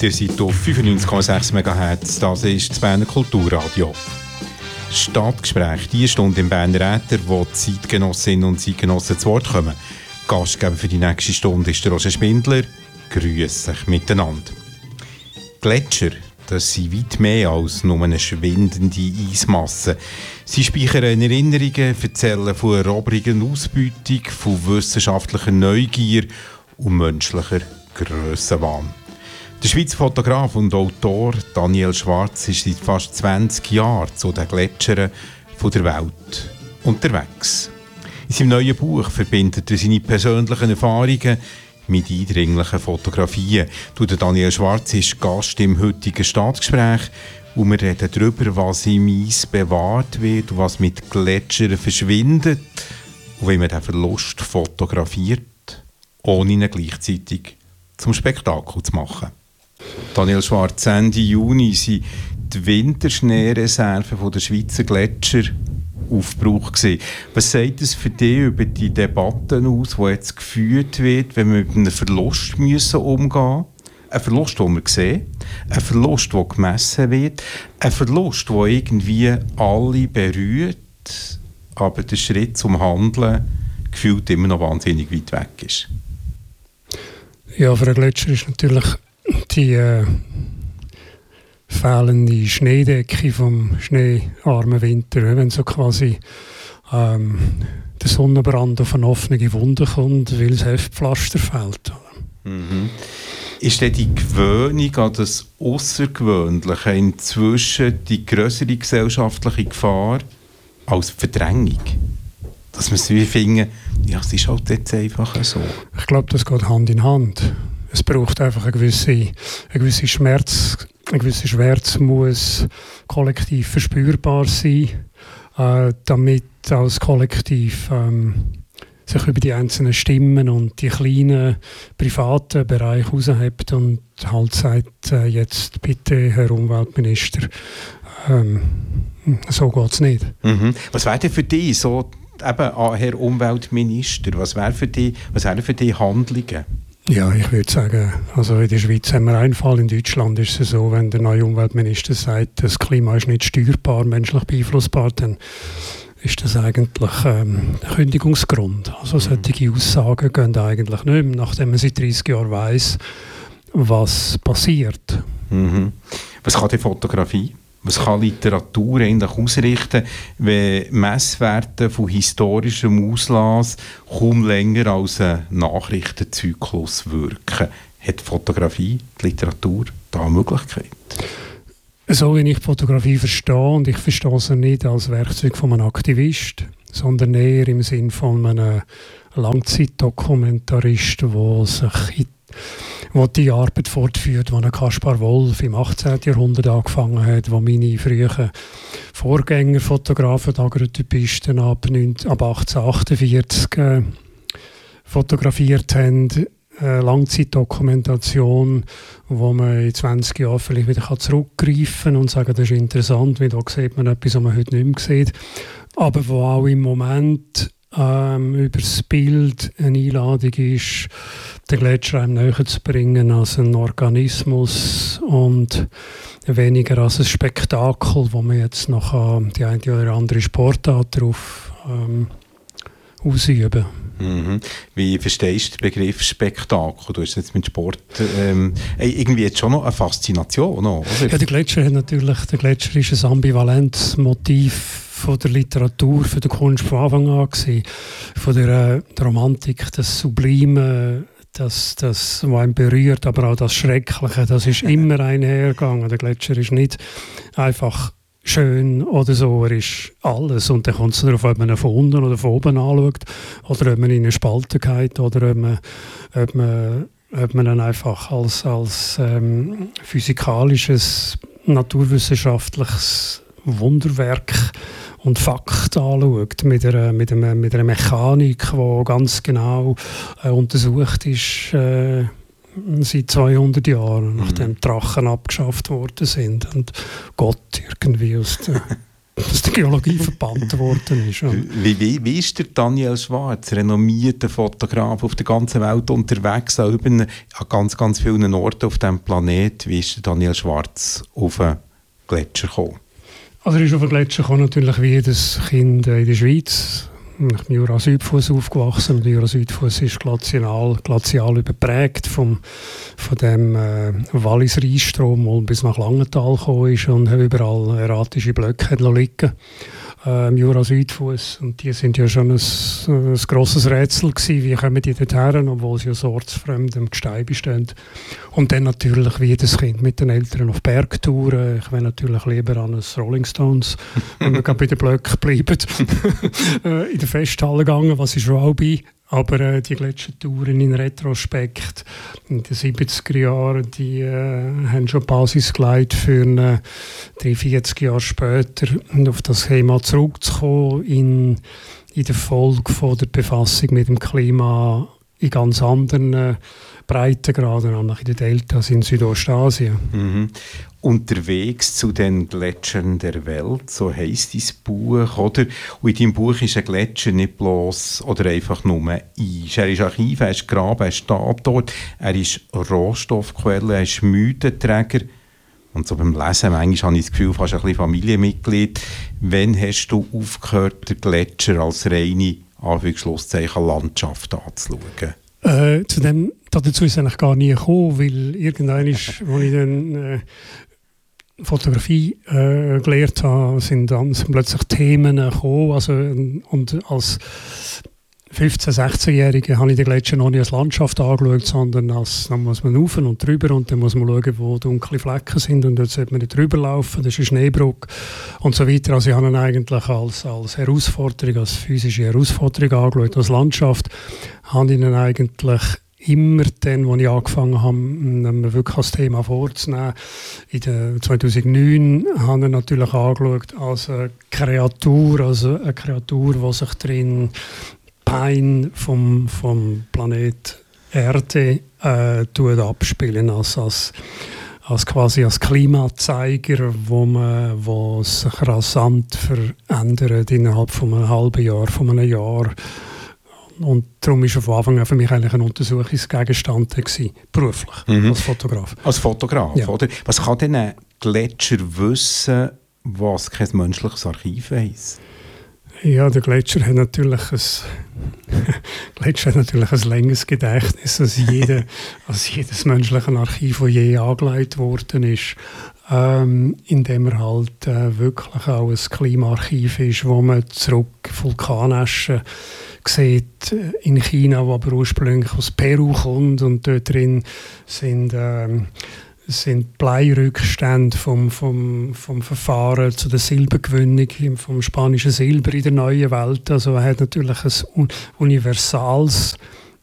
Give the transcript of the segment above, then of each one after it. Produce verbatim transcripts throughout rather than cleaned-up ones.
Ihr seid auf fünfundneunzig Komma sechs Megahertz, das ist das Berner Kulturradio. Stadtgespräch, die Stunde im Berner Äther, wo die Zeitgenossinnen und Zeitgenossen zu Wort kommen. Gastgeber für die nächste Stunde ist der Roger Spindler. Grüß sich miteinander. Gletscher, das sind weit mehr als nur eine schwindende Eismasse. Sie speichern Erinnerungen, erzählen von eroberungen Ausbeutung, von wissenschaftlicher Neugier und menschlicher Grössenwahn. Der Schweizer Fotograf und Autor Daniel Schwarz ist seit fast zwanzig Jahren zu den Gletschern der Welt unterwegs. In seinem neuen Buch verbindet er seine persönlichen Erfahrungen mit eindringlichen Fotografien. Der Daniel Schwarz ist Gast im heutigen Stadtgespräch und wir reden darüber, was im Eis bewahrt wird und was mit Gletschern verschwindet und wie man den Verlust fotografiert, ohne ihn gleichzeitig zum Spektakel zu machen. Daniel Schwarz, Ende Juni sind die Winterschneereserven der Schweizer Gletscher Aufbruch gewesen. Was sagt es für dich über die Debatten aus, die jetzt geführt wird, wenn wir mit einem Verlust müssen umgehen müssen? Ein Verlust, den wir sehen, ein Verlust, der gemessen wird, ein Verlust, der irgendwie alle berührt, aber der Schritt zum Handeln gefühlt immer noch wahnsinnig weit weg ist. Ja, für einen Gletscher ist natürlich die äh, fehlende Schneedecke vom schneearmen Winter, wenn so quasi ähm, der Sonnenbrand auf eine offene Wunde kommt, weil das Heftpflaster fehlt. Mhm. Ist denn die Gewöhnung an das Außergewöhnliche inzwischen die grössere gesellschaftliche Gefahr als Verdrängung? Dass man es wie finden, ja, es ist halt jetzt einfach so. Ich glaube, das geht Hand in Hand. Es braucht einfach eine gewisse, eine gewisse Schmerz, eine gewisse Schmerz muss kollektiv verspürbar sein, äh, damit als Kollektiv ähm, sich über die einzelnen Stimmen und die kleinen privaten Bereiche heraushebt und halt sagt, äh, jetzt bitte, Herr Umweltminister, ähm, so geht es nicht. Mhm. Was wäre denn für dich so, eben, Herr Umweltminister, was wären für dich, was wären für dich Handlungen? Ja, ich würde sagen, also in der Schweiz haben wir einen Fall, in Deutschland ist es so, wenn der neue Umweltminister sagt, das Klima ist nicht steuerbar, menschlich beeinflussbar, dann ist das eigentlich ähm, ein Kündigungsgrund. Also solche Aussagen gehen eigentlich nicht mehr, nachdem man seit dreißig Jahren weiss, was passiert. Mhm. Was kann die Fotografie? Was kann Literatur eigentlich ausrichten, wenn Messwerte von historischem Auslass kaum länger als ein Nachrichtenzyklus wirken? Hat die Fotografie, die Literatur da eine Möglichkeit? So wie ich Fotografie verstehe, und ich verstehe sie nicht als Werkzeug von einem Aktivist, sondern eher im Sinn von einem Langzeitdokumentarist, der sich in wo die Arbeit fortführt, die Kaspar Wolf im achtzehnten Jahrhundert angefangen hat, wo meine frühen Vorgänger, Fotografen, Daguerreotypisten ab, ab achtzehnhundertachtundvierzig äh, fotografiert haben. Eine Langzeitdokumentation, wo man in zwanzig Jahren vielleicht wieder zurückgreifen kann und sagen, das ist interessant, weil da sieht man etwas, was man heute nicht mehr sieht. Aber wo auch im Moment ähm, über das Bild eine Einladung ist, den Gletscher einem näher zu bringen als ein Organismus und weniger als ein Spektakel, wo man jetzt noch äh, die eine oder andere Sportart darauf ähm, ausüben. Mhm. Wie verstehst du den Begriff Spektakel? Du hast jetzt mit Sport ähm, irgendwie jetzt schon noch eine Faszination, oder? Ja, der Gletscher hat natürlich, der Gletscher ist ein ambivalentes Motiv von der Literatur, von der Kunst von Anfang an gewesen. Von der, äh, der Romantik, das Sublime, das, das, was einen berührt, aber auch das Schreckliche, das ist immer einhergegangen. Der Gletscher ist nicht einfach schön oder so, er ist alles. Und dann kommt es darauf, ob man ihn von unten oder von oben anschaut, oder ob man in eine Spalte geht, oder ob man, ob man, ob man ihn einfach als, als ähm, physikalisches, naturwissenschaftliches Wunderwerk und Fakt anschaut, mit einer, mit einer, mit einer Mechanik, die ganz genau äh, untersucht ist äh, seit zweihundert Jahren, nachdem die Drachen abgeschafft worden sind und Gott irgendwie aus der dass die Geologie verbannt worden ist. Wie, wie, wie ist der Daniel Schwarz, renommierter Fotograf auf der ganzen Welt unterwegs, an ganz, ganz vielen Orten auf diesem Planeten? Wie ist der Daniel Schwarz auf den Gletscher gekommen? Also er ist auf den Gletscher gekommen, natürlich wie jedes Kind in der Schweiz. Ich bin im Jura-Südfuss aufgewachsen. Der Jura-Südfuss ist glazial, glazial überprägt vom, von dem äh, Wallis-Rheinstrom, der bis nach Langenthal gekommen ist und überall erratische Blöcke liegen äh, im Jura-Südfuss. Und die sind ja schon ein, ein grosses Rätsel gewesen, wie kommen die dorthin, obwohl sie ja so ortsfremd Gestein bestehen. Und dann natürlich wie jedes Kind mit den Eltern auf Bergtouren. Ich wäre natürlich lieber an ein Rolling Stones, wenn wir gerade bei den Blöcken bleiben, in der Festhalle gegangen, was ich schon auch bin. Aber äh, die Gletschertouren in Retrospekt in den siebziger Jahren, die äh, haben schon Basis gelegt für äh, drei, vierzig Jahre später auf das Thema zurückzukommen in, in der Folge von der Befassung mit dem Klima in ganz anderen äh, Breitengraden, nämlich in den Deltas in Südostasien. Mhm. Unterwegs zu den Gletschern der Welt, so heisst dein Buch, oder? Und in deinem Buch ist ein Gletscher nicht bloß oder einfach nur Eis. Er ist Archiv, er ist Graben, er ist Tatort, er ist Rohstoffquelle, er ist Mythenträger. Und so beim Lesen manchmal habe ich das Gefühl, fast ein bisschen Familienmitglied. Wann hast du aufgehört, den Gletscher als reine Anführungs-Schlusszeichen Landschaft anzuschauen? Äh, zu dem, dazu ist es eigentlich gar nie gekommen, weil irgendwann, ist, als ich dann äh, Fotografie äh, gelernt habe, sind dann sind plötzlich Themen gekommen. Also, und als fünfzehn-, sechzehnjähriger habe ich den Gletscher noch nicht als Landschaft angeschaut, sondern als, dann muss man rauf und drüber und dann muss man schauen, wo dunkle Flecken sind und dort sollte man nicht drüber laufen, das ist eine Schneebrücke und so weiter. Also ich habe ihn eigentlich als, als Herausforderung, als physische Herausforderung angeschaut. Als Landschaft habe ich ihn eigentlich immer dann, als ich angefangen habe, mir wirklich das Thema vorzunehmen. In der zweitausendneun habe ich natürlich angeschaut als eine Kreatur, also eine Kreatur, die sich drin Pein vom, vom Planet Erde äh, abspielen, als, als, als quasi als Klimazeiger, wo, man, wo sich rasant verändert innerhalb von einem halben Jahr, von einem Jahr. Und darum war von Anfang an für mich eigentlich ein Untersuchungsgegenstand gewesen, beruflich, mhm. als Fotograf. Als Fotograf, ja. Oder? Was kann denn ein Gletscher wissen, was kein menschliches Archiv weiss? Ja, der Gletscher hat natürlich ein, Gletscher hat natürlich ein längeres Gedächtnis als, jede, als jedes menschliche Archiv, das je angelegt worden ist. Ähm, indem er halt äh, wirklich auch ein Klimaarchiv ist, wo man zurück Vulkanaschen sieht in China, wo aber ursprünglich aus Peru kommt und dort drin sind ähm, sind Bleirückstände vom, vom, vom Verfahren zu der Silbergewinnung vom spanischen Silber in der neuen Welt. Also er hat natürlich ein universales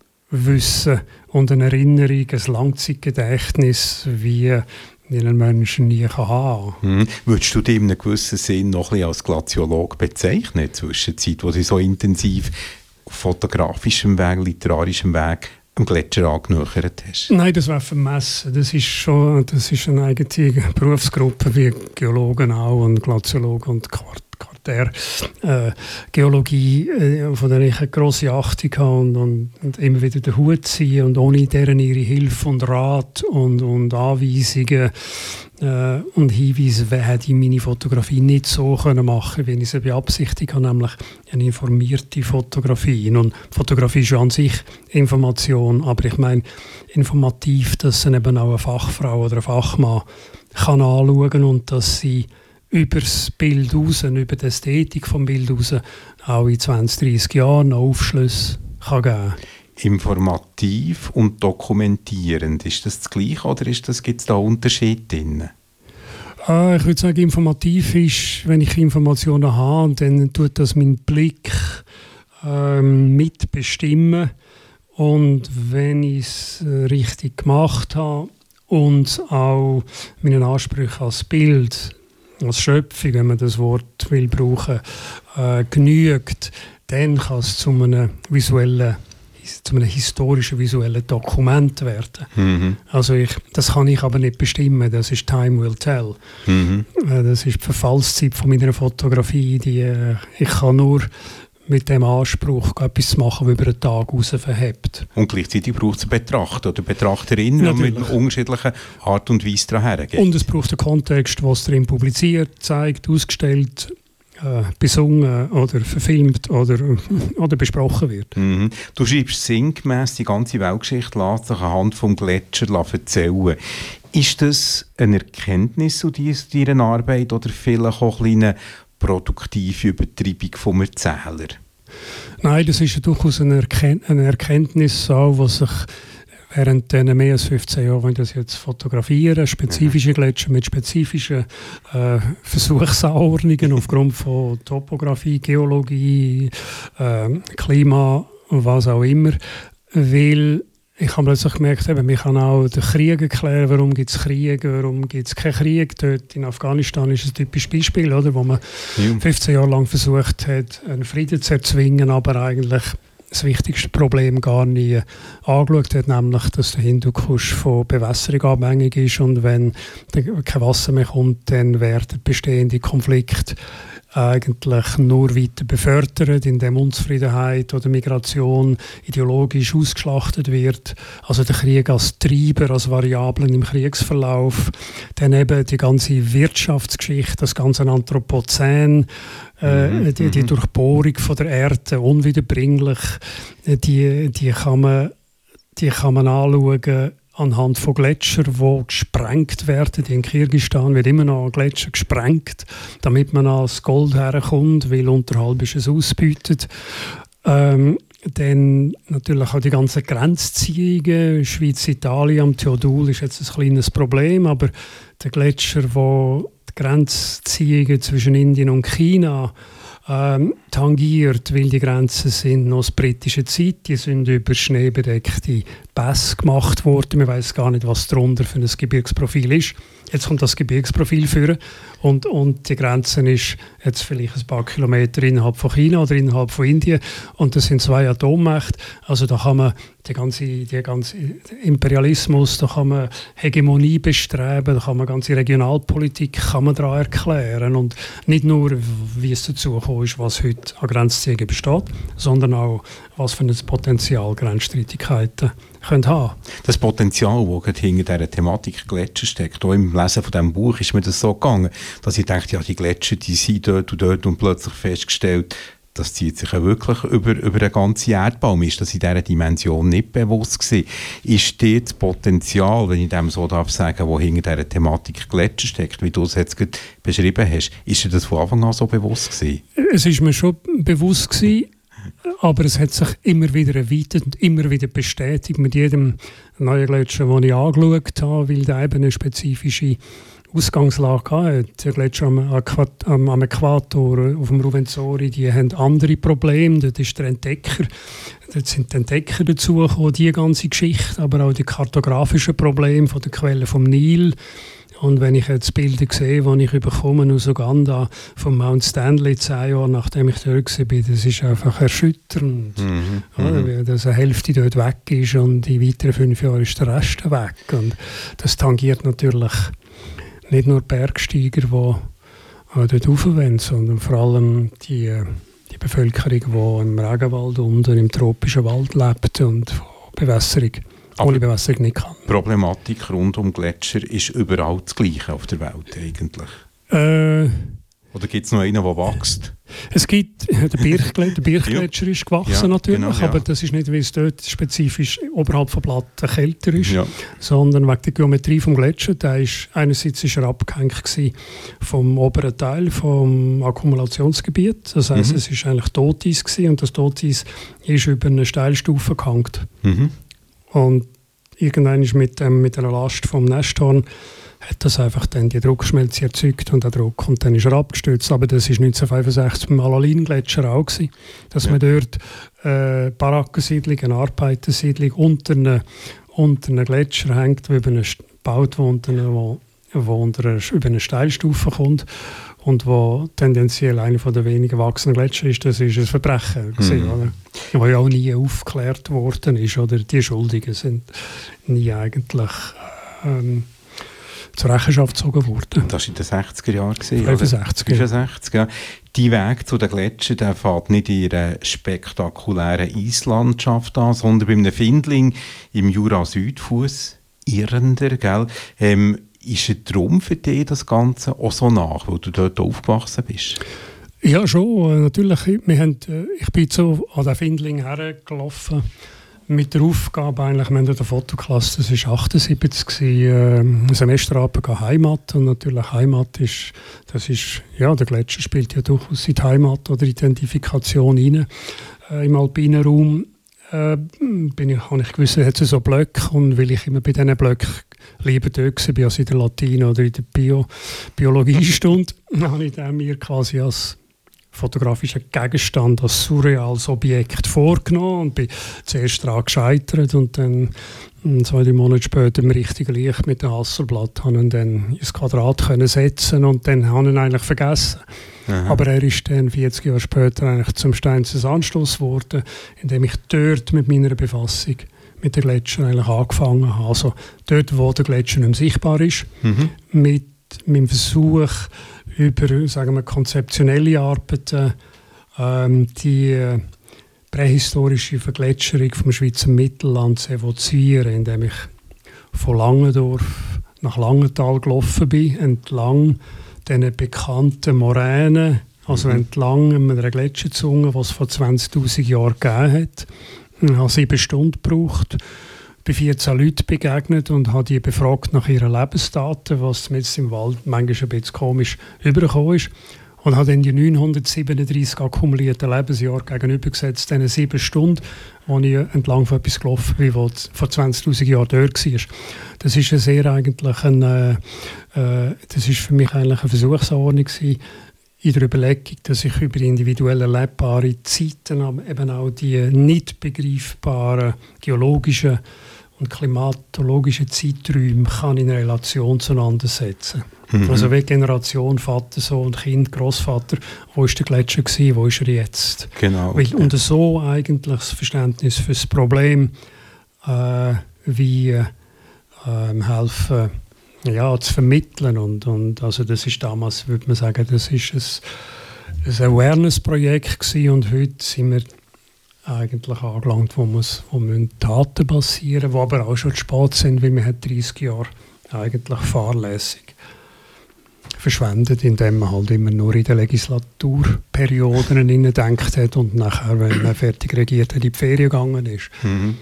Wissen und eine Erinnerung, ein Langzeitgedächtnis, wie einen Menschen nie haben kann. Hm. Würdest du dich in einem gewissen Sinn noch ein bisschen als Glaziolog bezeichnen, Zwischenzeit, wo sie so intensiv auf fotografischem Weg, literarischem Weg am Gletscher angenähert hast? Nein, das wäre vermessen. Das ist schon das ist eine eigene Berufsgruppe, wie Geologen auch und Glaziologen und Quart Quartär. Äh, Geologie, äh, von der ich eine grosse Achtung habe und, und, und immer wieder den Hut ziehe und ohne deren ihre Hilfe und Rat und, und Anweisungen äh, und Hinweise hätte ich meine Fotografie nicht so können machen, wie ich sie beabsichtigt habe, nämlich eine informierte Fotografie. Und Fotografie ist ja an sich Information, aber ich meine informativ, dass sie eben auch eine Fachfrau oder ein Fachmann kann anschauen und dass sie über das Bild raus, über die Ästhetik des Bild raus, auch in zwanzig, dreissig Jahren noch Aufschlüsse kann geben. Informativ und dokumentierend, ist das das Gleiche oder gibt es da Unterschiede drin? Äh, ich würde sagen, informativ ist, wenn ich Informationen habe, dann tut das meinen Blick ähm, mitbestimmen. Und wenn ich es richtig gemacht habe und auch meinen Ansprüchen als Bild, als Schöpfung, wenn man das Wort will brauchen, äh, genügt, dann kann es zu einem visuellen zu einem historischen visuellen Dokument werden. Mhm. Also ich, das kann ich aber nicht bestimmen, das ist Time will tell. Mhm. Das ist die Verfallszeit von meiner Fotografie. Die, ich kann nur mit dem Anspruch etwas zu machen, das über einen Tag raus verhebt. Und gleichzeitig braucht es einen Betrachter oder Betrachterin, die mit einer unterschiedlichen Art und Weise daran geht. Und es braucht einen Kontext, was drin publiziert, zeigt, ausgestellt, äh, besungen oder verfilmt oder, oder besprochen wird. Mhm. Du schreibst sinngemäss, die ganze Weltgeschichte lässt sich anhand des Gletschers erzählen. Ist das eine Erkenntnis aus deiner Arbeit oder vielleicht auch eine produktive Übertreibung vom Erzähler? Nein, das ist ja durchaus eine, Erkennt- eine Erkenntnis, die sich während den mehr als fünfzehn Jahren, wenn ich das jetzt fotografiere, spezifische Gletscher mit spezifischen äh, Versuchsanordnungen aufgrund von Topografie, Geologie, äh, Klima, was auch immer, weil ich habe plötzlich gemerkt, eben, man kann auch den Krieg erklären, warum gibt es Krieg, warum gibt es keinen Krieg. Dort in Afghanistan ist ein typisches Beispiel, oder, wo man ja. fünfzehn Jahre lang versucht hat, einen Frieden zu erzwingen, aber eigentlich das wichtigste Problem gar nie angeschaut hat, nämlich, dass der Hindukusch von Bewässerung abhängig ist und wenn kein Wasser mehr kommt, dann werden bestehende Konflikte eigentlich nur weiter befördert, indem Unzufriedenheit oder Migration ideologisch ausgeschlachtet wird. Also der Krieg als Treiber, als Variablen im Kriegsverlauf. Dann eben die ganze Wirtschaftsgeschichte, das ganze Anthropozän, äh, mhm. die, die Durchbohrung von der Erde, unwiederbringlich, die, die, kann man, die kann man anschauen anhand von Gletschern, die gesprengt werden. In Kirgisistan wird immer noch ein Gletscher gesprengt, damit man ans Gold herkommt, weil unterhalb ist es ausbeutet. Ähm, dann natürlich auch die ganzen Grenzziehungen. Schweiz-Italien am Theodul ist jetzt ein kleines Problem, aber der Gletscher, wo die Grenzziehungen zwischen Indien und China Ähm, tangiert, weil die Grenzen sind noch aus britischer Zeit. Die sind über schneebedeckte Pässe gemacht worden. Man weiß gar nicht, was darunter für ein Gebirgsprofil ist. Jetzt kommt das Gebirgsprofil führen und, und die Grenze ist jetzt vielleicht ein paar Kilometer innerhalb von China oder innerhalb von Indien und das sind zwei Atommächte. Also da kann man die ganze, die ganze Imperialismus, da kann man Hegemonie bestreben, da kann man ganze Regionalpolitik kann man daran erklären und nicht nur, wie es dazu gekommen ist, was heute an Grenzziehungen besteht, sondern auch, was für ein Potenzial Grenzstreitigkeiten können haben. Das Potenzial, das hinter dieser Thematik Gletscher steckt, auch im Lesen von diesem Buch ist mir das so gegangen, dass ich dachte, ja, die Gletscher, die sind dort und dort und plötzlich festgestellt, das zieht sich ja wirklich über, über den ganzen Erdbaum. Ist das in dieser Dimension nicht bewusst gewesen? Ist dort das Potenzial, wenn ich dem so darf sagen, wo hinter dieser Thematik Gletscher steckt, wie du es jetzt gerade beschrieben hast, ist dir das von Anfang an so bewusst gewesen? Es ist mir schon bewusst gewesen, aber es hat sich immer wieder erweitert und immer wieder bestätigt mit jedem neuen Gletscher, den ich angeschaut habe, weil der eben eine spezifische Ausgangslage hat. Die Gletscher am, am, am Äquator, auf dem Ruvenzori, die haben andere Probleme. Dort ist der Entdecker, dort sind die Entdecker dazugekommen, die ganze Geschichte, aber auch die kartografischen Probleme von der Quelle vom Nil. Und wenn ich jetzt Bilder sehe, die ich bekomme aus Uganda vom Mount Stanley, zehn Jahre nachdem ich dort war, das ist einfach erschütternd. Mhm, oder, dass eine Hälfte dort weg ist und in weiteren fünf Jahren ist der Rest weg. Und das tangiert natürlich nicht nur Bergsteiger, die äh, dort rauf wollen, sondern vor allem die, die Bevölkerung, die im Regenwald unten im tropischen Wald lebt und von Bewässerung ohne Bewässerung nicht kann. Die Problematik rund um Gletscher ist überall das Gleiche auf der Welt eigentlich? Äh, Oder gibt es noch einen, der wächst? Es gibt, der Birchgletscher, der Birchgletscher ist gewachsen ja, natürlich, genau, ja. aber das ist nicht, weil es dort spezifisch oberhalb von Platten kälter ist, ja. sondern wegen der Geometrie des Gletscher. Der ist, einerseits war er abgehängt vom oberen Teil vom Akkumulationsgebiet, das heisst, mhm. es war eigentlich Toteis gewesen, und das Toteis ist über eine Steilstufe gehängt. Mhm. Und irgendwann ist mit, dem, mit einer Last vom Nesthorn hat das einfach dann die Druckschmelze erzeugt und der Druck, und dann ist er abgestürzt. Aber das war neunzehnhundertfünfundsechzig beim Alalin-Gletscher auch gewesen, dass ja. man dort äh, Barackensiedlung, eine Arbeitersiedlung unter einem, unter einem Gletscher hängt, wo eben gebaut wurde, wo wo unter eine, über eine Steilstufe kommt und wo tendenziell einer der wenigen wachsenden Gletscher ist. Das ist ein Verbrechen, gewesen, mhm. oder? Wo ja auch nie aufgeklärt worden ist. Oder die Schuldigen sind nie eigentlich ähm, zur Rechenschaft gezogen worden. Das war in den sechziger Jahren. fünfundsechzig, fünfundsechzig, ja. Die Weg zu den Gletschern, der fährt nicht in einer spektakulären Eislandschaft an, sondern bei einem Findling im Jura-Südfuss, Irrender, gell? Ähm, ist ein Traum für dich das Ganze auch so nach, weil du dort aufgewachsen bist? Ja, schon. Natürlich. Wir haben, ich bin so an den Findling hergelaufen mit der Aufgabe, eigentlich, wir haben in der Fotoklasse, das war achtundsiebzig, äh, ein Semesterabend Heimat. Und natürlich Heimat ist, das ist, ja, der Gletscher spielt ja durchaus in die Heimat oder Identifikation rein. Äh, Im alpinen Raum äh, bin ich, habe ich gewusst, hat es so Blöcke, und weil ich immer bei diesen Blöcken lieber dort war, als in der Latin oder in der Bio, Biologiestunde, habe ich den mir quasi als fotografischen Gegenstand, als surreales Objekt vorgenommen und bin zuerst daran gescheitert, und dann zwei, drei Monate später im richtigen Licht mit dem Hasselblatt habe ich dann ins Quadrat können setzen und dann habe ich ihn eigentlich vergessen. Aha. Aber er ist dann vierzig Jahre später eigentlich zum Steinses Anstoß geworden, indem ich dort mit meiner Befassung mit den Gletschern eigentlich angefangen habe. Also dort, wo der Gletscher nicht mehr sichtbar ist, mhm. mit meinem Versuch, über, sagen wir, konzeptionelle Arbeiten ähm, die äh, prähistorische Vergletscherung vom Schweizer Mittelland zu evozieren, indem ich von Langendorf nach Langenthal gelaufen bin, entlang diesen bekannten Moränen, also mhm. entlang einer Gletscherzunge, die es vor zwanzigtausend Jahren gegeben hat. Ich habe sieben Stunden gebraucht, bei vierzehn Leuten begegnet und habe die befragt nach ihren Lebensdaten, was mir jetzt im Wald manchmal ein bisschen komisch übergekommen ist. Und habe dann die neunhundertsiebenunddreissig akkumulierten Lebensjahre gegenübergesetzt, diesen sieben Stunden, wo ich entlang von etwas gelaufen bin, was vor zwanzigtausend Jahren dort war. Das ist sehr eigentlich ein, äh, das ist für mich eigentlich eine Versuchsanordnung gewesen, in der Überlegung, dass ich über individuell erlebbare Zeiten, aber eben auch die nicht begreifbaren geologischen und klimatologischen Zeiträume kann in Relation zueinander setzen. Mhm. Also wie Generation, Vater, Sohn, Kind, Großvater, wo ist der Gletscher gewesen, wo ist er jetzt? Genau. Weil, und so eigentlich das Verständnis für das Problem äh, wie äh, helfen, ja, zu vermitteln. Und, und also das ist damals, würde man sagen, das ist ein, ein Awareness-Projekt gewesen, und heute sind wir eigentlich angelangt, wo, wo Taten passieren, die aber auch schon zu spät sind, weil man hat dreißig Jahre eigentlich fahrlässig verschwendet, indem man halt immer nur in den Legislaturperioden gedacht hat und nachher, wenn man fertig regiert hat, in die Ferien gegangen ist. Mhm.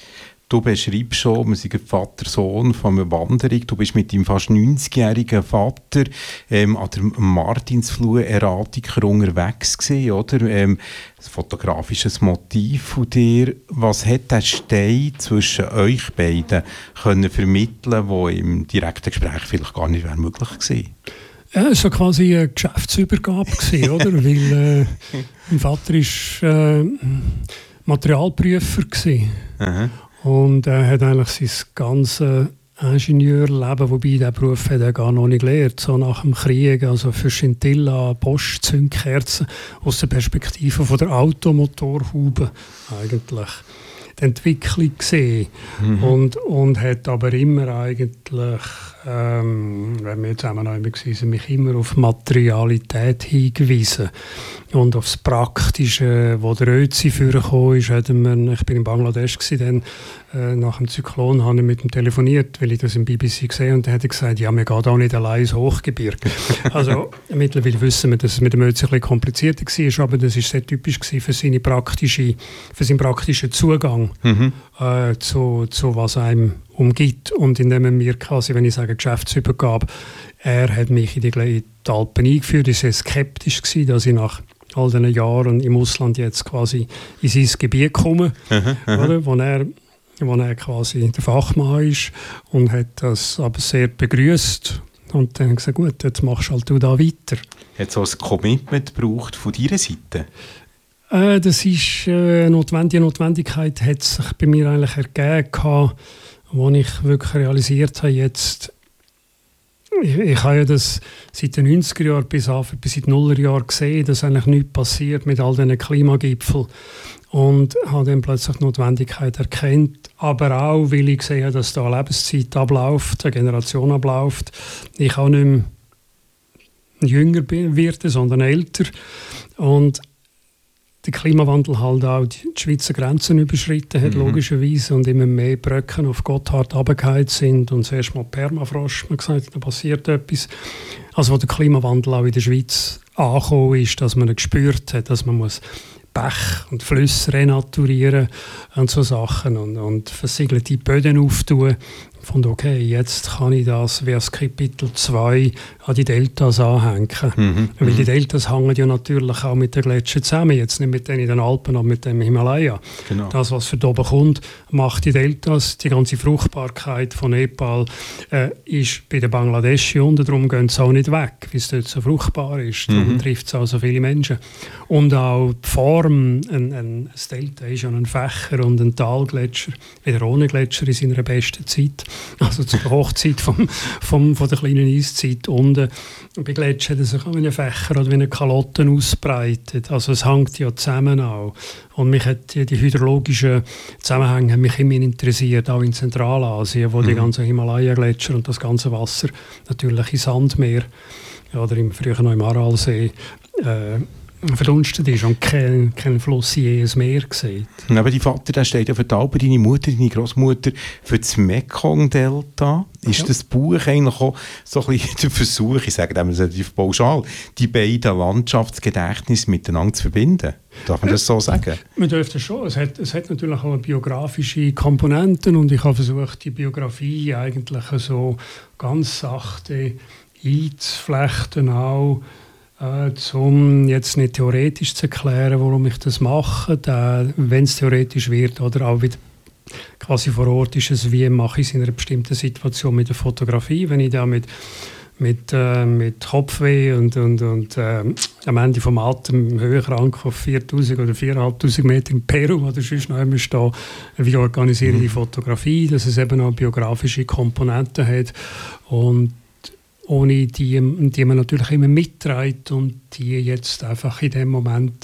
Du beschreibst schon, wir sind Vater, Sohn von einer Wanderung. Du bist mit deinem fast neunzigjährigen Vater ähm, an der Martinsfluh Erratiker unterwegs gewesen, oder? Ähm, ein fotografisches Motiv von dir. Was hat der Stein zwischen euch beiden können vermitteln, wo im direkten Gespräch vielleicht gar nicht möglich gewesen? Ja, es war quasi eine Geschäftsübergabe gewesen, oder? Weil äh, mein Vater war äh, Materialprüfer gewesen. Aha. Und er hat eigentlich sein ganzes Ingenieurleben, wobei dieser Beruf hat er gar noch nicht gelernt, so nach dem Krieg, also für Scintilla, Bosch, Zündkerzen, aus der Perspektive von der Automotorhaube eigentlich die Entwicklung gesehen. Mhm. Und, und hat aber immer eigentlich, ähm, wenn wir zusammen noch immer waren, mich immer auf Materialität hingewiesen. Und aufs Praktische, wo der Ötzi vorgekommen ist, hatten wir, ich bin in Bangladesch gewesen, dann, äh, nach dem Zyklon habe ich mit ihm telefoniert, weil ich das im B B C gesehen habe, und er hat gesagt, ja, wir gehen auch nicht allein ins Hochgebirge. Also mittlerweile wissen wir, dass es mit dem Ötzi ein bisschen komplizierter war, aber das war sehr typisch für, seine praktische, für seinen praktischen Zugang mhm. äh, zu, zu was einem umgibt. Und indem er mir quasi, wenn ich sage Geschäftsübergabe, er hat mich in die, in die Alpen eingeführt. Ich war sehr skeptisch gewesen, dass ich nach all diesen Jahren im Ausland jetzt quasi in sein Gebiet komme, aha, aha. Oder? Wo er, wo er quasi der Fachmann ist, und hat das aber sehr begrüßt. Und dann gesagt, gut, jetzt machst halt du da weiter. Hat es so ein Commitment gebraucht von deiner Seite? Äh, das ist äh, notwendig, die Notwendigkeit hat sich bei mir eigentlich ergeben, als ich wirklich realisiert habe, jetzt ich, ich habe ja das seit den neunziger Jahren bis, bis in die Nullerjahre gesehen, dass eigentlich nichts passiert mit all diesen Klimagipfeln. Und habe dann plötzlich die Notwendigkeit erkannt, aber auch, weil ich gesehen habe, dass da eine Lebenszeit abläuft, eine Generation abläuft. Ich auch nicht mehr jünger werde, sondern älter. Und der Klimawandel halt auch die Schweizer Grenzen überschritten hat, mhm. logischerweise, und immer mehr Brücken auf Gotthard runtergefallen sind und zuerst mal Permafrost, man gesagt, da passiert etwas. Also wo der Klimawandel auch in der Schweiz angekommen ist, dass man gespürt hat, dass man muss Bäche und Flüsse renaturieren und so Sachen und, und versiegelte Böden auftun. Und okay, jetzt kann ich das wie das Kapitel zwei an die Deltas anhängen. Mhm, Weil die Deltas hängen ja natürlich auch mit den Gletschern zusammen. Jetzt nicht mit denen in den Alpen, aber mit dem Himalaya. Genau. Das, was für da oben kommt, macht die Deltas. Die ganze Fruchtbarkeit von Nepal äh, ist bei den Bangladeschi unten. Darum gehen sie auch nicht weg, weil es dort so fruchtbar ist. Darum mhm. trifft es auch so viele Menschen. Und auch die Form, ein, ein, das Delta ist ja ein Fächer und ein Talgletscher, wieder ohne Gletscher in seiner besten Zeit. Also zur Hochzeit vom, vom, von der kleinen Eiszeit unten. Und bei Gletschern hat sich auch wie ein Fächer oder wie eine Kalotte ausbreitet. Also es hängt ja zusammen auch. Und mich hat die, die hydrologischen Zusammenhänge haben mich immer interessiert, auch in Zentralasien, wo mhm. die ganzen Himalaya-Gletscher und das ganze Wasser natürlich in Sandmeer ja, oder im, früher noch im Aralsee äh, verdunstet ist und kein, kein Fluss in jedes Meer sieht. Aber dein Vater, der steht ja für die Alpen, deine Mutter, deine Großmutter für das Mekong-Delta. Ist ja. das Buch eigentlich auch so ein bisschen der Versuch, ich sage dem relativ pauschal, die beiden Landschaftsgedächtnisse miteinander zu verbinden? Darf man das so sagen? Man dürfte schon. Es hat, es hat natürlich auch biografische Komponenten und ich habe versucht, die Biografie eigentlich so ganz sachte einzuflechten auch, Äh, um jetzt nicht theoretisch zu erklären, warum ich das mache, wenn es theoretisch wird oder auch wieder quasi vor Ort ist es, wie mache ich es in einer bestimmten Situation mit der Fotografie, wenn ich da mit, mit, äh, mit Kopfweh und, und, und äh, am Ende vom Atem höherkrank auf viertausend oder viertausendfünfhundert Meter in Peru oder sonst noch immer stehe, wie organisiere ich die Fotografie, dass es eben auch biografische Komponenten hat und ohne die, die man natürlich immer mitträgt und die jetzt einfach in dem Moment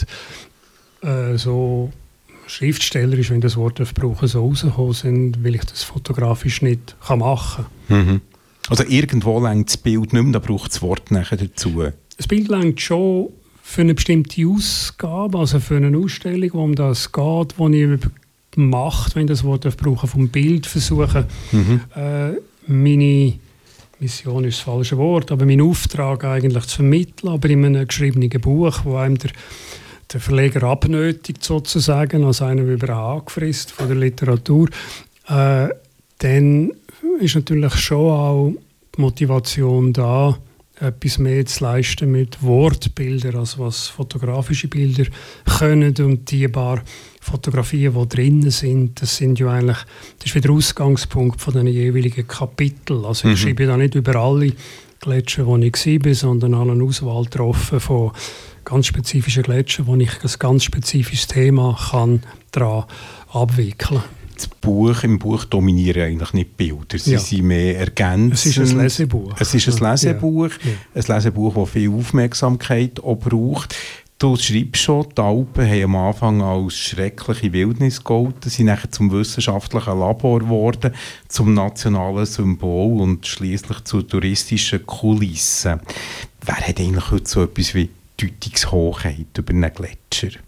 äh, so schriftstellerisch, wenn ich das Wort brauche, so rausgekommen sind, weil ich das fotografisch nicht kann machen kann. Mhm. Also irgendwo reicht das Bild nicht mehr, da braucht das Wort nachher dazu. Das Bild reicht schon für eine bestimmte Ausgabe, also für eine Ausstellung, wo um das geht, wo ich mache, wenn ich das Wort brauche, vom Bild versuche, mhm. äh, meine Mission ist das falsche Wort, aber mein Auftrag eigentlich zu vermitteln, aber in einem geschriebenen Buch, wo einem der, der Verleger abnötigt sozusagen, als einer über angefrisst von der Literatur, äh, dann ist natürlich schon auch die Motivation da, etwas mehr zu leisten mit Wortbildern, als was fotografische Bilder können und die paar Fotografien, die drinnen sind, das sind ja eigentlich, das ist wieder der Ausgangspunkt von den jeweiligen Kapiteln. Also ich mhm. schreibe da nicht über alle Gletscher, wo ich war, sondern habe eine Auswahl getroffen von ganz spezifischen Gletschern, wo ich ein ganz spezifisches Thema kann daran abwickeln kann. Das Buch, Im Buch dominieren eigentlich nicht Bilder, sie ja. sind mehr ergänzend. Es ist ein Lesebuch. Es ist ein Lesebuch, ja. Ja. ein Lesebuch, das viel Aufmerksamkeit auch braucht. Du schreibst schon, die Alpen haben am Anfang als schreckliche Wildnis gegolten, sind nachher zum wissenschaftlichen Labor geworden, zum nationalen Symbol und schliesslich zur touristischen Kulisse. Wer hat eigentlich heute so etwas wie Deutungshochheit über einen Gletscher?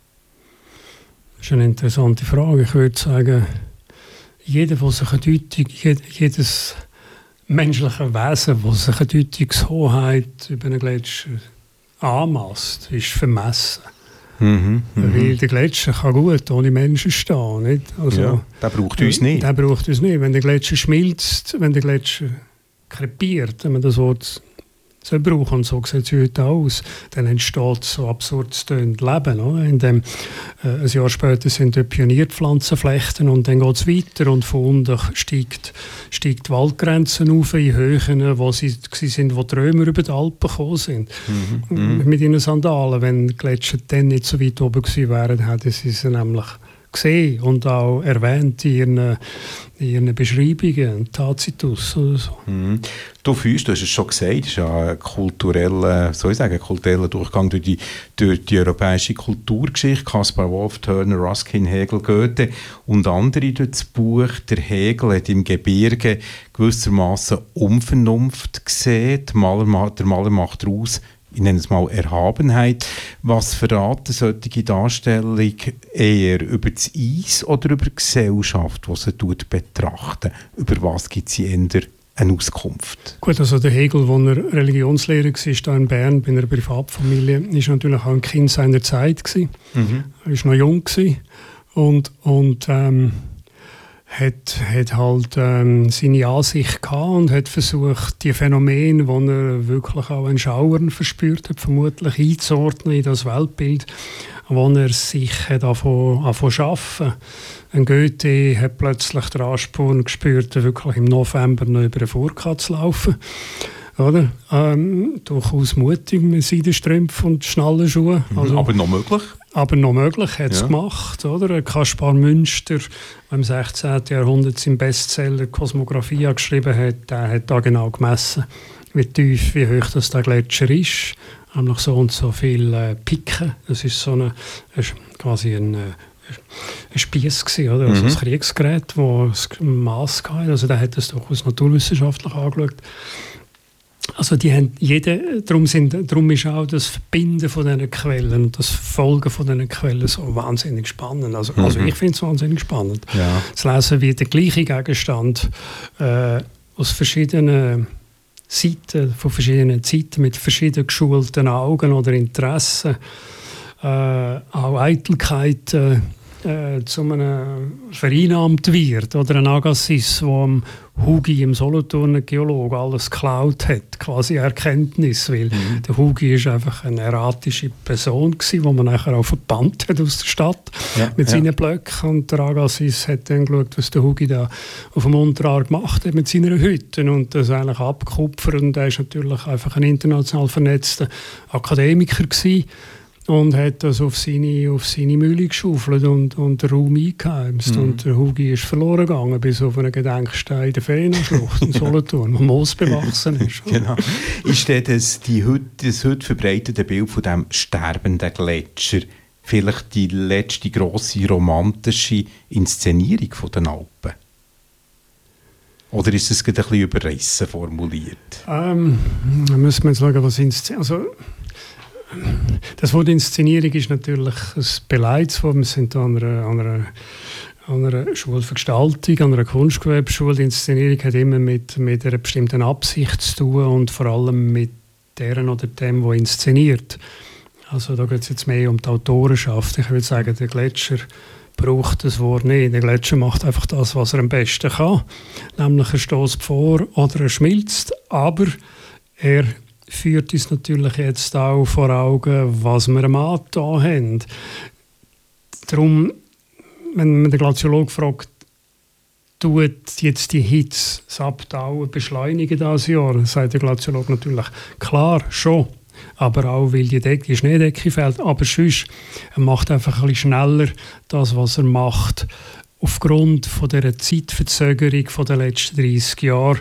Das ist eine interessante Frage. Ich würde sagen, jeder, der sich eine Deutung, jedes menschliche Wesen, das sich eine Deutungshoheit über einen Gletscher anmasst, ist vermessen. Mhm, Weil der Gletscher kann gut ohne Menschen stehen. Nicht? Also, ja, der braucht uns nicht. Der braucht uns nicht. Wenn der Gletscher schmilzt, wenn der Gletscher krepiert, wenn man das Wort so braucht, und so sieht es heute aus, dann entsteht so absurd tönend Leben. Oder? In dem, äh, ein Jahr später sind dort Pionierpflanzenflechten und dann geht es weiter und von unten steigt, steigt die Waldgrenzen auf in Höhen, wo sie sind, wo die Römer über die Alpen gekommen sind. Mhm. Mit ihren Sandalen. Wenn die Gletscher dann nicht so weit oben gewesen wären, hätten sie sie nämlich gesehen und auch erwähnt in ihren, in ihren Beschreibungen, Tacitus oder so. Mhm. Du fühlst, du hast es schon gesagt, es ist ja ein kultureller, soll ich sagen, kultureller Durchgang durch die, durch die europäische Kulturgeschichte. Caspar Wolf, Turner, Ruskin, Hegel, Goethe und andere durch das Buch. Der Hegel hat im Gebirge gewissermaßen Unvernunft gesehen. Der Maler, der Maler macht daraus, ich nenne es mal Erhabenheit. Was verraten solche Darstellung eher über das Eis oder über die Gesellschaft, die sie betrachten? Über was gibt sie eher eine Auskunft? Gut, also der Hegel, als er Religionslehrer war, hier in Bern, bei einer Privatfamilie, war natürlich auch ein Kind seiner Zeit. Mhm. Er war noch jung und, und ähm, hat, hat halt ähm, seine Ansicht gehabt und hat versucht, die Phänomene, die er wirklich auch in Schauern verspürt hat, vermutlich einzuordnen in das Weltbild, wo er sich hat angefangen zu arbeiten. Ein Goethe hat plötzlich den Ansporn gespürt, wirklich im November noch über den Furka zu laufen. Oder? Ähm, durchaus mutig mit Seidenstrümpfen und Schnallenschuhen. Also, aber noch möglich? Aber noch möglich, hat es ja. gemacht. Oder? Kaspar Münster, der im sechzehnten. Jahrhundert seinen Bestseller «Kosmographia» geschrieben hat, der hat da genau gemessen, wie tief, wie hoch das der Gletscher ist. Nämlich so und so viele äh, Piken. Das ist so eine, quasi ein, äh, ein Spiess gewesen, oder? Also mhm. ein Kriegsgerät, das ein Mass hatte. Also der hat das durchaus naturwissenschaftlich angeschaut. Also die haben jede, darum, sind, darum ist auch das Verbinden von diesen Quellen und das Folgen von diesen Quellen so wahnsinnig spannend. Also, mhm. also ich finde es wahnsinnig spannend. Ja. Zu lesen, wie der gleiche Gegenstand äh, aus verschiedenen Seiten, von verschiedenen Zeiten mit verschieden geschulten Augen oder Interessen, äh, auch Eitelkeit äh, äh, zu einem vereinnahmt wird. Oder ein Agassiz, der am Hugi im Solothurner Geologe alles geklaut hat, quasi Erkenntnis, weil mhm. der Hugi ist einfach eine erratische Person gewesen, die man nachher auch verbannt hat aus der Stadt ja, mit seinen ja. Blöcken, und der Agassiz hat dann geschaut, was der Hugi da auf dem Unterarm gemacht hat mit seinen Hütten und das eigentlich abgekupfert, und er ist natürlich einfach ein international vernetzter Akademiker gewesen und hat das auf seine, auf seine Mühle geschaufelt und, und den Raum eingeheimst. Mhm. Und der Hugi ist verloren gegangen, bis auf einen Gedenkstein in der Ferienschlucht in Solothurn, wo Moos bewachsen ist. Genau. Ist das, die heute, das heute verbreitete Bild von dem sterbenden Gletscher vielleicht die letzte grosse romantische Inszenierung von den Alpen? Oder ist es gerade ein bisschen überrissen formuliert? Ähm, da müssen wir jetzt schauen, was inszeniert. Also, das Wort Inszenierung ist natürlich ein Beleidswort. Wir sind an einer, an, einer, an einer Schule für Gestaltung, an einer Kunstgewerbeschule. Die Inszenierung hat immer mit, mit einer bestimmten Absicht zu tun und vor allem mit deren oder dem, der inszeniert. Also da geht es jetzt mehr um die Autorenschaft. Ich würde sagen, der Gletscher braucht das Wort nicht. Der Gletscher macht einfach das, was er am besten kann. Nämlich er stößt vor oder er schmilzt, aber er führt uns natürlich jetzt auch vor Augen, was wir am Anfang haben. Darum, wenn man den Glaziologen fragt, tut jetzt die Hitze das Abtauen beschleunigen dieses Jahr, sagt der Glaziologe natürlich, klar, schon. Aber auch, weil die, Decke, die Schneedecke fällt. Aber sonst, er macht einfach ein bisschen schneller das, was er macht. Aufgrund von dieser Zeitverzögerung von den letzten dreissig Jahren,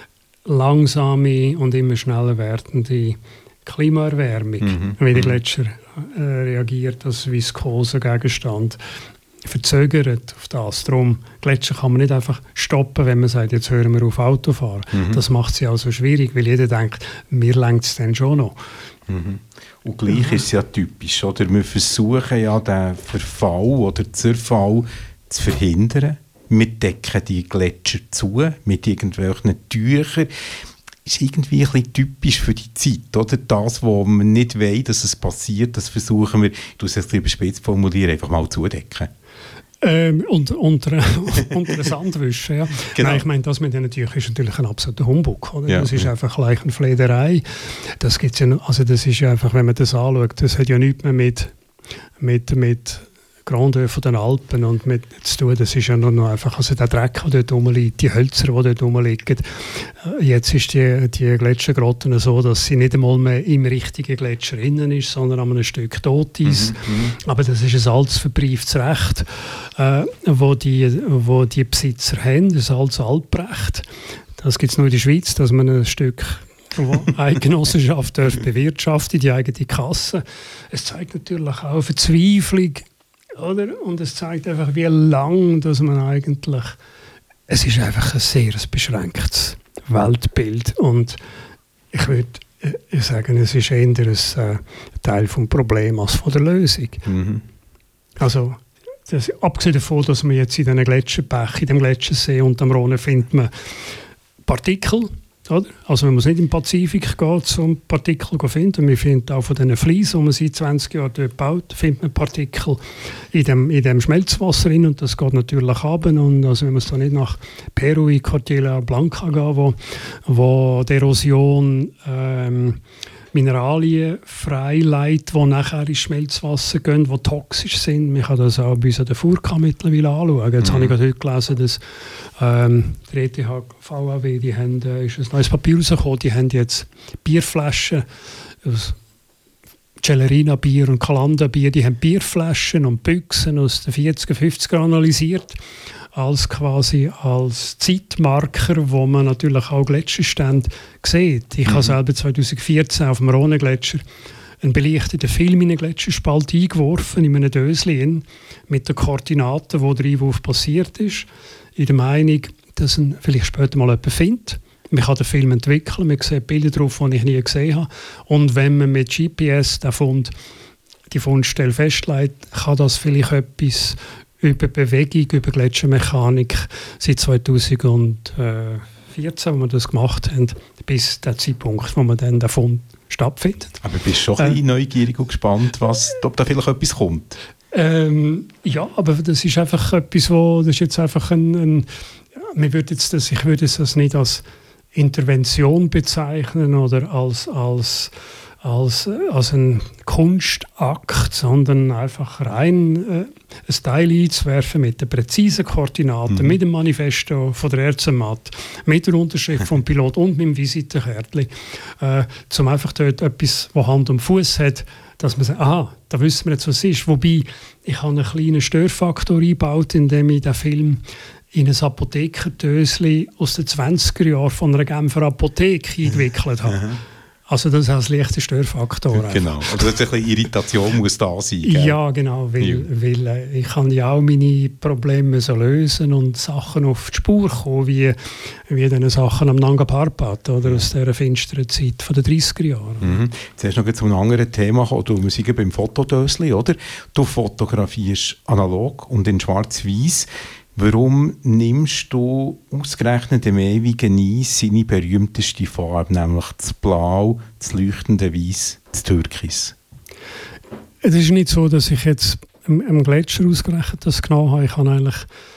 langsame und immer schneller werdende Klimaerwärmung, mhm. wie der Gletscher äh, reagiert als viskoser Gegenstand, verzögert auf das. Darum, Gletscher kann man nicht einfach stoppen, wenn man sagt, jetzt hören wir auf Autofahren. Mhm. Das macht sie auch so schwierig, weil jeder denkt, mir reicht es dann schon noch. Mhm. Und gleich ja. ist es ja typisch, oder? Wir versuchen ja, den Verfall oder den Zerfall zu verhindern. Wir decken die Gletscher zu mit irgendwelchen Tüchern. Das ist irgendwie ein bisschen typisch für die Zeit, oder? Das, wo man nicht will, dass es passiert, das versuchen wir, du es jetzt überspitzt formulieren, einfach mal zudecken. Ähm, und, unter, unter den Sandwischen, ja. Genau. Nein, ich meine, das mit den Tüchern ist natürlich ein absoluter Humbug, oder? Ja, das ist ja. einfach gleich eine Flederei. Das gibt's ja, also das ist ja einfach, wenn man das anschaut, das hat ja nichts mehr mit, mit, mit Grand Deux von den Alpen und mit zu tun, das ist ja nur noch einfach, also der Dreck, der dort rumliegt, die Hölzer, die dort rumliegen. Jetzt ist die, die Gletschergrotte so, dass sie nicht einmal mehr im richtigen Gletscher innen ist, sondern an einem Stück Toteis. Mhm, aber das ist ein altes verbrieftes Recht, äh, wo, die, wo die Besitzer haben, das altes Alprecht. Das gibt es nur in der Schweiz, dass man ein Stück eine Genossenschaft darf bewirtschaften, die eigene Kasse. Es zeigt natürlich auch Verzweiflung, oder? Und es zeigt einfach, wie lang, dass man eigentlich, es ist einfach ein sehr beschränktes Weltbild und ich würde sagen, es ist eher ein äh, Teil des Problems als von der Lösung. Mhm. Also, das, abgesehen davon, dass man jetzt in diesen Gletscherbächen, in dem Gletschersee und am Rhone findet man Partikel. Oder? Also wenn man nicht im Pazifik geht, um Partikel zu finden, man findet auch von diesen Fliesen, die man seit zwanzig Jahren dort baut, findet man Partikel in dem, in dem Schmelzwasser rein und das geht natürlich runter. Und also wenn man es da nicht nach Peru in Cordillera Blanca geht, wo, wo die Erosion ähm, Mineralien freileitet, die nachher ins Schmelzwasser gehen, die toxisch sind. Man kann das auch bei uns an der Furka mittlerweile anschauen. Jetzt mhm. habe ich gerade heute gelesen, dass ähm, der E T H V A W, die haben, äh, ist ein neues Papier rausgekommen, die haben jetzt Bierflaschen aus Celerina-Bier und Calanda-Bier, die haben Bierflaschen und Büchsen aus den vierziger, fünfziger analysiert, als quasi als Zeitmarker, wo man natürlich auch Gletscherstände sieht. Ich mhm. habe selber zwanzig vierzehn auf dem Rhone-Gletscher einen belichteten Film in einen Gletscherspalt eingeworfen, in einem Döschen, mit den Koordinaten, wo der Einwurf passiert ist, in der Meinung, dass man vielleicht später mal jemanden findet. Man kann den Film entwickeln, man sieht Bilder drauf, die ich nie gesehen habe. Und wenn man mit G P S den Fund, die Fundstelle festlegt, kann das vielleicht etwas über Bewegung, über Gletschermechanik seit zweitausendvierzehn, wo wir das gemacht haben, bis der Zeitpunkt, wo man dann den Fund stattfindet. Aber bist du schon ein bisschen äh, neugierig und gespannt, was, ob da vielleicht etwas kommt? Ähm, ja, aber das ist einfach etwas, wo, das ist jetzt einfach ein, ein ja, würde jetzt das, ich würde das nicht als Intervention bezeichnen oder als, als, als, als ein Kunstakt, sondern einfach rein äh, ein Teil einzuwerfen mit den präzisen Koordinaten, mhm. mit dem Manifesto von der Erzenmatt, mit der Unterschrift vom Pilot und mit dem Visitenkärtchen, äh, um einfach dort etwas, das Hand und Fuß hat, dass man sagt, aha, da wissen wir jetzt, was es ist. Wobei, ich habe einen kleinen Störfaktor eingebaut, indem ich den Film in ein Apothekerdöschen aus den zwanziger Jahren von einer Genfer Apotheke entwickelt habe. Also das ist ein leichter Störfaktor. Genau, also das ist ein bisschen Irritation muss da sein. Gell? Ja, genau, weil, ja. weil äh, ich kann ja auch meine Probleme so lösen und Sachen auf die Spur kommen, wie, wie diese Sachen am Nanga Parbat oder ja. aus dieser finsteren Zeit von den dreißiger Jahren. Mhm. Zuerst noch zu einem anderen Thema kommen. Du musst beim Fotodöschen, oder? Du fotografierst analog und in schwarz-weiß. Warum nimmst du ausgerechnet dem ewigen Eis seine berühmteste Farbe, nämlich das Blau, das leuchtende Weiß, das Türkis? Es ist nicht so, dass ich jetzt im Gletscher ausgerechnet das genommen habe. Ich habe eigentlich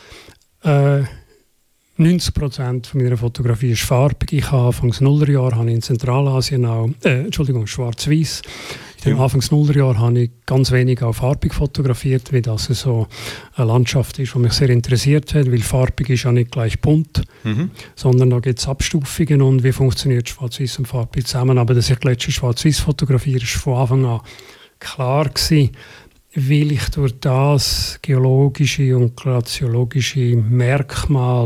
äh, neunzig Prozent von meiner Fotografie ist farbig. Ich habe Anfangs Nullerjahre habe ich in Zentralasien auch, äh, Entschuldigung, schwarz-weiß. In Anfangs Nullerjahre habe ich ganz wenig auch farbig fotografiert, weil das so eine Landschaft ist, die mich sehr interessiert hat, weil farbig ist ja nicht gleich bunt, mhm. sondern da gibt es Abstufungen und wie funktioniert Schwarz-Weiß und farbig zusammen. Aber dass ich Gletscher schwarz-weiß fotografiere, ist von Anfang an klar gewesen, weil ich durch das geologische und glaziologische Merkmale